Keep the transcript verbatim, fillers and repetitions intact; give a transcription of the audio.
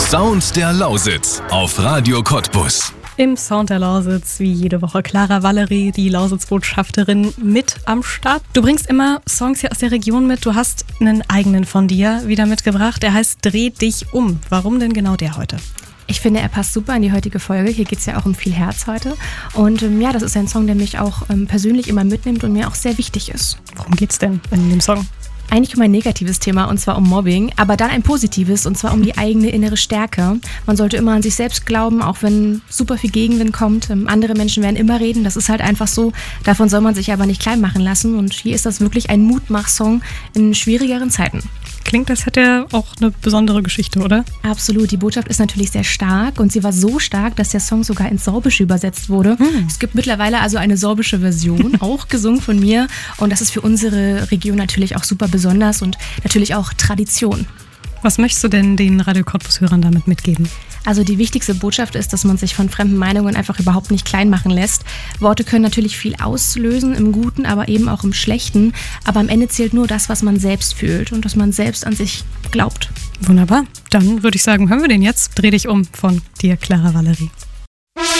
Sound der Lausitz auf Radio Cottbus. Im Sound der Lausitz, wie jede Woche, Clara Valerie, die Lausitz-Botschafterin, mit am Start. Du bringst immer Songs hier aus der Region mit. Du hast einen eigenen von dir wieder mitgebracht. Der heißt Dreh dich um. Warum denn genau der heute? Ich finde, er passt super in die heutige Folge. Hier geht es ja auch um viel Herz heute. Und ähm, ja, das ist ein Song, der mich auch ähm, persönlich immer mitnimmt und mir auch sehr wichtig ist. Worum geht's denn in dem Song? Eigentlich um ein negatives Thema, und zwar um Mobbing, aber dann ein positives, und zwar um die eigene innere Stärke. Man sollte immer an sich selbst glauben, auch wenn super viel Gegenwind kommt. Ähm, andere Menschen werden immer reden, das ist halt einfach so. Davon soll man sich aber nicht klein machen lassen. Und hier ist das wirklich ein Mutmach-Song in schwierigeren Zeiten. Klingt, als hätte er auch eine besondere Geschichte, oder? Absolut. Die Botschaft ist natürlich sehr stark und sie war so stark, dass der Song sogar ins Sorbische übersetzt wurde. Hm. Es gibt mittlerweile also eine sorbische Version, auch gesungen von mir. Und das ist für unsere Region natürlich auch super besonders und natürlich auch Tradition. Was möchtest du denn den Radio Cottbus-Hörern damit mitgeben? Also die wichtigste Botschaft ist, dass man sich von fremden Meinungen einfach überhaupt nicht klein machen lässt. Worte können natürlich viel auslösen, im Guten, aber eben auch im Schlechten. Aber am Ende zählt nur das, was man selbst fühlt und dass man selbst an sich glaubt. Wunderbar. Dann würde ich sagen, hören wir den jetzt. Dreh dich um von dir, Clara Valerie.